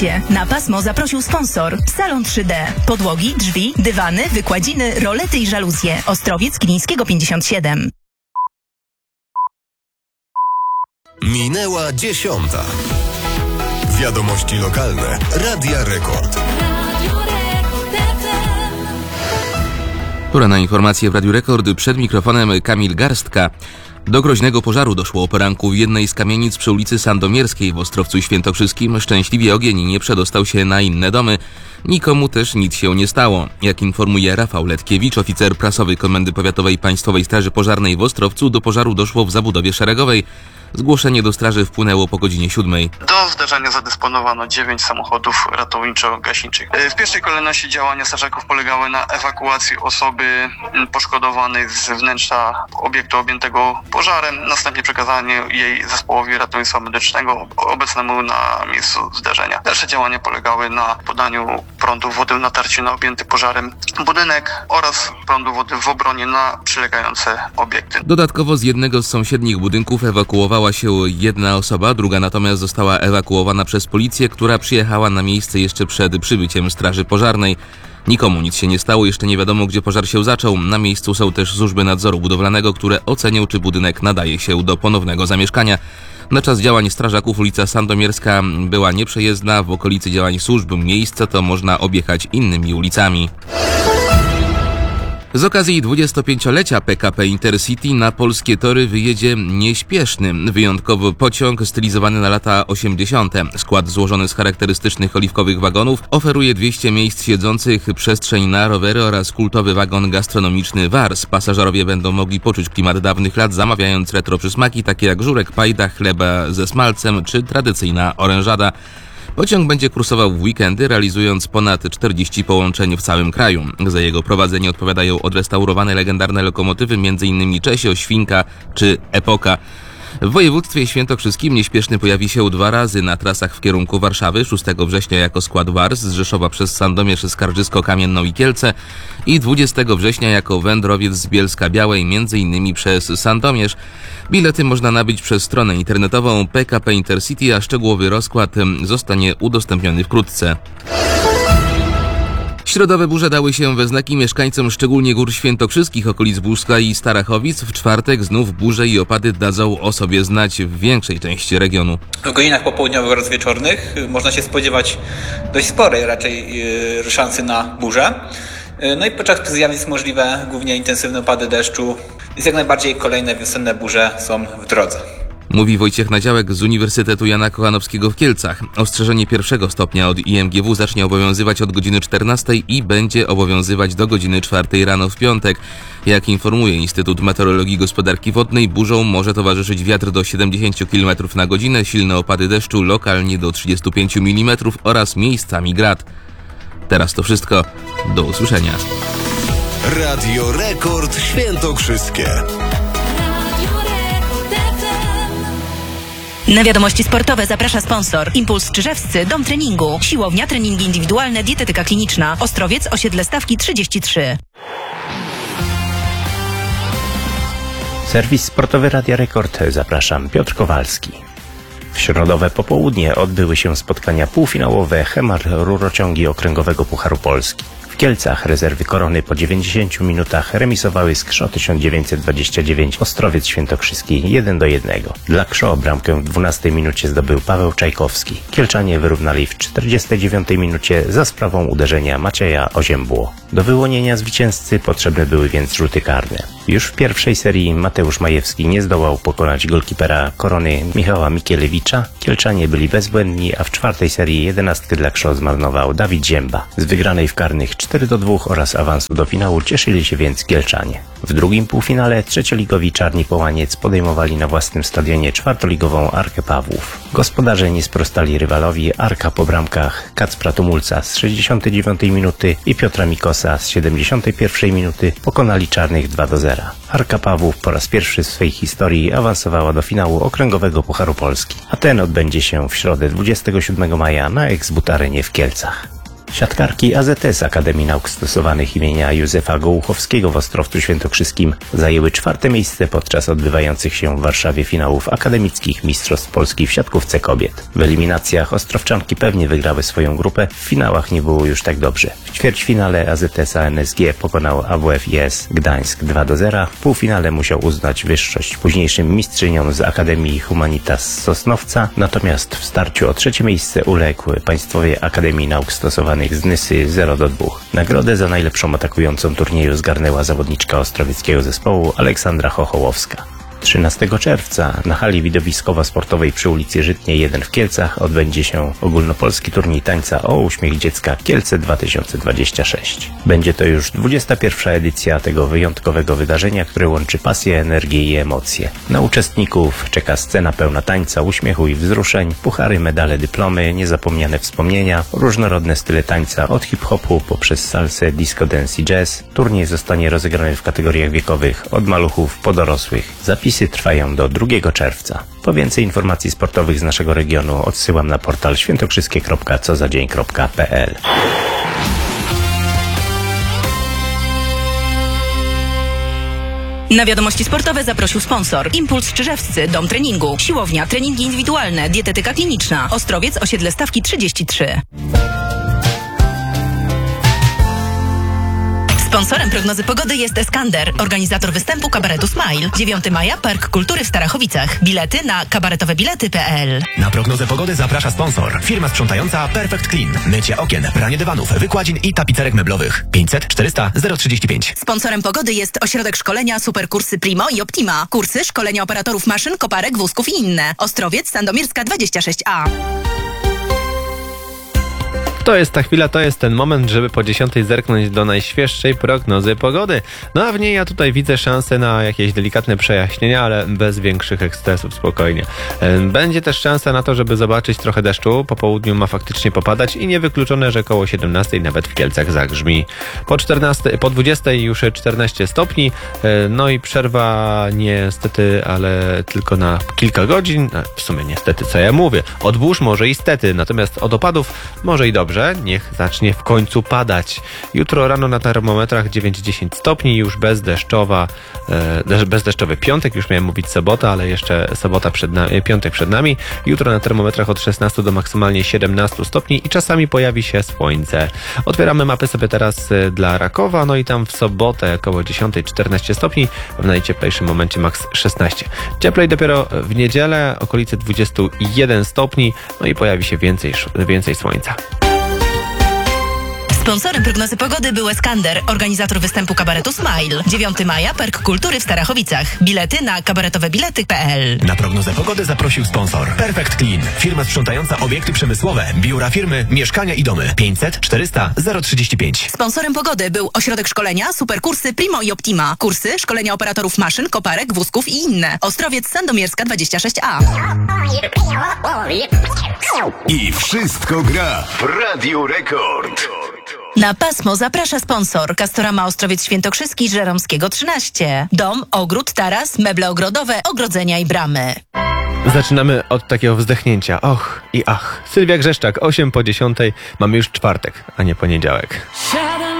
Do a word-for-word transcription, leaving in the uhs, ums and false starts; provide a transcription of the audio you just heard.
Starcie. Na pasmo zaprosił sponsor. Salon trzy D. Podłogi, drzwi, dywany, wykładziny, rolety i żaluzje. Ostrowiec Kilińskiego pięćdziesiąt siedem. Minęła dziesiąta. Wiadomości lokalne. Radia Rekord. Pora na informacje w Radiu Rekord. Przed mikrofonem Kamil Garstka. Do groźnego pożaru doszło o poranku w jednej z kamienic przy ulicy Sandomierskiej w Ostrowcu Świętokrzyskim. Szczęśliwie ogień nie przedostał się na inne domy. Nikomu też nic się nie stało. Jak informuje Rafał Letkiewicz, oficer prasowy Komendy Powiatowej Państwowej Straży Pożarnej w Ostrowcu, do pożaru doszło w zabudowie szeregowej. Zgłoszenie do straży wpłynęło po godzinie siódmej. Do zdarzenia zadysponowano dziewięć samochodów ratowniczo-gaśniczych. W pierwszej kolejności działania strażaków polegały na ewakuacji osoby poszkodowanej z wnętrza obiektu objętego pożarem, następnie przekazanie jej zespołowi ratownictwa medycznego obecnemu na miejscu zdarzenia. Dalsze działania polegały na podaniu prądu wody w natarciu na objęty pożarem budynek oraz prądu wody w obronie na przylegające obiekty. Dodatkowo z jednego z sąsiednich budynków ewakuowała się jedna osoba, druga natomiast została ewakuowana przez policję, która przyjechała na miejsce jeszcze przed przybyciem straży pożarnej. Nikomu nic się nie stało, jeszcze nie wiadomo, gdzie pożar się zaczął. Na miejscu są też służby nadzoru budowlanego, które ocenią, czy budynek nadaje się do ponownego zamieszkania. Na czas działań strażaków ulica Sandomierska była nieprzejezdna, w okolicy działań służb miejsce to można objechać innymi ulicami. Z okazji dwudziestopięciolecia P K P Intercity na polskie tory wyjedzie nieśpieszny, wyjątkowy pociąg stylizowany na lata osiemdziesiąte. Skład złożony z charakterystycznych oliwkowych wagonów oferuje dwieście miejsc siedzących, przestrzeń na rowery oraz kultowy wagon gastronomiczny Wars. Pasażerowie będą mogli poczuć klimat dawnych lat, zamawiając retro przysmaki takie jak żurek, pajda, chleba ze smalcem czy tradycyjna orężada. Pociąg będzie kursował w weekendy, realizując ponad czterdzieści połączeń w całym kraju. Za jego prowadzenie odpowiadają odrestaurowane legendarne lokomotywy, m.in. Czesio, Świnka czy Epoka. W województwie świętokrzyskim nieśpieszny pojawi się dwa razy na trasach w kierunku Warszawy, szóstego września jako skład Wars z Rzeszowa przez Sandomierz, Skarżysko-Kamienną i Kielce i dwudziestego września jako wędrowiec z Bielska-Białej, m.in. przez Sandomierz. Bilety można nabyć przez stronę internetową P K P Intercity, a szczegółowy rozkład zostanie udostępniony wkrótce. Środowe burze dały się we znaki mieszkańcom szczególnie gór świętokrzyskich, okolic Buska i Starachowic. W czwartek znów burze i opady dadzą o sobie znać w większej części regionu. W godzinach popołudniowych oraz wieczornych można się spodziewać dość sporej raczej yy, szansy na burzę. Yy, no i podczas zjawisk możliwe głównie intensywne opady deszczu, więc jak najbardziej kolejne wiosenne burze są w drodze. Mówi Wojciech Nadziałek z Uniwersytetu Jana Kochanowskiego w Kielcach. Ostrzeżenie pierwszego stopnia od I M G W zacznie obowiązywać od godziny czternastej i będzie obowiązywać do godziny czwartej rano w piątek. Jak informuje Instytut Meteorologii i Gospodarki Wodnej, burzom może towarzyszyć wiatr do siedemdziesiąt kilometrów na godzinę, silne opady deszczu lokalnie do trzydziestu pięciu milimetrów oraz miejscami grad. Teraz to wszystko. Do usłyszenia. Radio Rekord Świętokrzyskie. Na wiadomości sportowe zaprasza sponsor. Impuls Czyżewscy, dom treningu, siłownia, treningi indywidualne, dietetyka kliniczna. Ostrowiec, osiedle Stawki trzydzieści trzy. Serwis sportowy Radia Rekord. Zapraszam, Piotr Kowalski. W środowe popołudnie odbyły się spotkania półfinałowe Hemar Rurociągi Okręgowego Pucharu Polski. W Kielcach rezerwy Korony po dziewięćdziesięciu minutach remisowały z Krzą tysiąc dziewięćset dwadzieścia dziewięć Ostrowiec Świętokrzyski jeden do jednego. Dla Krzą bramkę w dwunastej minucie zdobył Paweł Czajkowski. Kielczanie wyrównali w czterdziestej dziewiątej minucie za sprawą uderzenia Macieja Oziębło. Do wyłonienia zwycięzcy potrzebne były więc rzuty karne. Już w pierwszej serii Mateusz Majewski nie zdołał pokonać golkipera Korony Michała Mikielewicza. Kielczanie byli bezbłędni, a w czwartej serii jedenastkę dla Krzą zmarnował Dawid Zięba. Z wygranej w karnych cztery do dwóch oraz awansu do finału cieszyli się więc Kielczanie. W drugim półfinale trzecioligowi Czarni Połaniec podejmowali na własnym stadionie czwartoligową Arkę Pawłów. Gospodarze nie sprostali rywalowi. Arka po bramkach Kacpra Tumulca z sześćdziesiątej dziewiątej minuty i Piotra Mikosa z siedemdziesiątej pierwszej minuty pokonali Czarnych dwa do zera. Arka Pawłów po raz pierwszy w swojej historii awansowała do finału Okręgowego Pucharu Polski, a ten odbędzie się w środę dwudziestego siódmego maja na Ex-But Arenie w Kielcach. Siatkarki A Z S Akademii Nauk Stosowanych imienia Józefa Gołuchowskiego w Ostrowcu Świętokrzyskim zajęły czwarte miejsce podczas odbywających się w Warszawie finałów akademickich Mistrzostw Polski w siatkówce kobiet. W eliminacjach ostrowczanki pewnie wygrały swoją grupę, w finałach nie było już tak dobrze. W ćwierćfinale A Z S A N S G pokonał A W F I S Gdańsk dwa do zera, w półfinale musiał uznać wyższość późniejszym mistrzyniom z Akademii Humanitas z Sosnowca, natomiast w starciu o trzecie miejsce uległ Państwowej Akademii Nauk Stosowanych z Nysy zero do dwóch. Nagrodę za najlepszą atakującą turnieju zgarnęła zawodniczka ostrowieckiego zespołu Aleksandra Chochołowska. trzynastego czerwca na hali widowiskowo-sportowej przy ulicy Żytniej jeden w Kielcach odbędzie się ogólnopolski turniej tańca o uśmiech dziecka Kielce dwa tysiące dwadzieścia sześć. Będzie to już dwudziesta pierwsza edycja tego wyjątkowego wydarzenia, które łączy pasję, energię i emocje. Na uczestników czeka scena pełna tańca, uśmiechu i wzruszeń, puchary, medale, dyplomy, niezapomniane wspomnienia, różnorodne style tańca od hip-hopu poprzez salsę, disco dance i jazz. Turniej zostanie rozegrany w kategoriach wiekowych od maluchów po dorosłych. Zapisy trwają do drugiego czerwca. Po więcej informacji sportowych z naszego regionu odsyłam na portal świętokrzyskie kropka co za dzień kropka p l. Na wiadomości sportowe zaprosił sponsor. Impuls Czyżewscy, dom treningu, siłownia, treningi indywidualne, dietetyka kliniczna, Ostrowiec, osiedle Stawki trzydzieści trzy. Sponsorem prognozy pogody jest Eskander, organizator występu kabaretu Smile. dziewiątego maja Park Kultury w Starachowicach. Bilety na kabaretowebilety kropka p l. Na prognozę pogody zaprasza sponsor. Firma sprzątająca Perfect Clean. Mycie okien, pranie dywanów, wykładzin i tapicerek meblowych. pięćset czterysta zero trzydzieści pięć. Sponsorem pogody jest ośrodek szkolenia Superkursy Primo i Optima. Kursy szkolenia operatorów maszyn, koparek, wózków i inne. Ostrowiec, Sandomierska dwadzieścia sześć a. To jest ta chwila, to jest ten moment, żeby po dziesiątej zerknąć do najświeższej prognozy pogody. No a w niej ja tutaj widzę szansę na jakieś delikatne przejaśnienia, ale bez większych ekscesów, spokojnie. Będzie też szansa na to, żeby zobaczyć trochę deszczu. Po południu ma faktycznie popadać i niewykluczone, że koło siedemnastej nawet w Kielcach zagrzmi. Po czternastej, po dwudziestej już czternaście stopni, no i przerwa niestety, ale tylko na kilka godzin. W sumie niestety, co ja mówię. Od burz może i stety, natomiast od opadów może i dobrze. Niech zacznie w końcu padać. Jutro rano na termometrach dziewięć do dziesięciu stopni, już bezdeszczowa, e, bezdeszczowy piątek, już miałem mówić sobota, ale jeszcze sobota przed nami, piątek przed nami. Jutro na termometrach od szesnastu do maksymalnie siedemnastu stopni i czasami pojawi się słońce. Otwieramy mapę sobie teraz dla Rakowa, no i tam w sobotę około dziesiątej czternaście stopni, w najcieplejszym momencie maks szesnaście. Cieplej dopiero w niedzielę, okolice dwadzieścia jeden stopni, no i pojawi się więcej, więcej słońca. Sponsorem prognozy pogody był Eskander, organizator występu kabaretu Smile. dziewiątego maja Park Kultury w Starachowicach. Bilety na kabaretowebilety kropka p l. Na prognozę pogody zaprosił sponsor. Perfect Clean. Firma sprzątająca obiekty przemysłowe, biura firmy, mieszkania i domy. pięćset czterysta zero trzydzieści pięć. Sponsorem pogody był ośrodek szkolenia Superkursy Primo i Optima. Kursy szkolenia operatorów maszyn, koparek, wózków i inne. Ostrowiec, Sandomierska dwadzieścia sześć a. I wszystko gra w Radiu Rekord. Na pasmo zaprasza sponsor. Castorama Ostrowiec Świętokrzyski, Żeromskiego trzynaście. Dom, ogród, taras, meble ogrodowe, ogrodzenia i bramy. Zaczynamy od takiego wzdechnięcia. Och i ach. Sylwia Grzeszczak, osiem po dziesiątej. Mamy już czwartek, a nie poniedziałek.